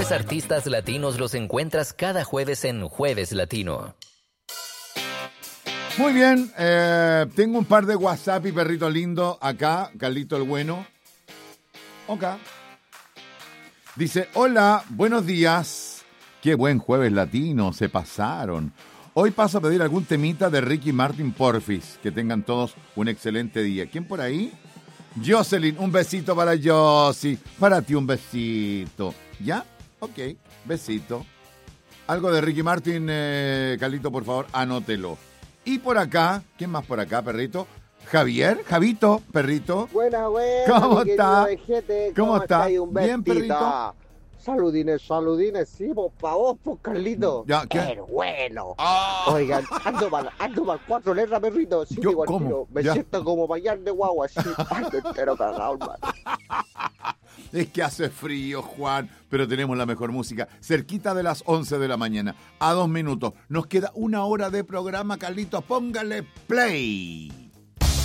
mejores artistas latinos los encuentras cada jueves en Jueves Latino. Muy bien, tengo un par de WhatsApp y perrito lindo acá, Carlito el Bueno. Ok. Dice, hola, buenos días. Qué buen Jueves Latino, se pasaron. Hoy paso a pedir algún temita de Ricky Martin Porfis. Que tengan todos un excelente día. ¿Quién por ahí? Jocelyn, un besito para Josie. Para ti un besito. ¿Ya? Ok, besito. Algo de Ricky Martin, Carlito, por favor, anótelo. Y por acá, ¿quién más por acá, perrito? Javier, Javito, perrito. Buena, ¿Cómo está? ¿Cómo está? Bien, perrito. Saludines, sí, pa' vos, Carlito. Ya, ¿qué? Pero bueno. Ah. Oigan, ando mal 4 letras, perrito. Sí, igual, ¿cómo? Me Ya. siento como payar de guagua, así, ando entero cagado, hermano. Es que hace frío, Juan, pero tenemos la mejor música. Cerquita de las 11 de la mañana, a 2 minutos. Nos queda 1 hora de programa, Carlitos. Póngale play.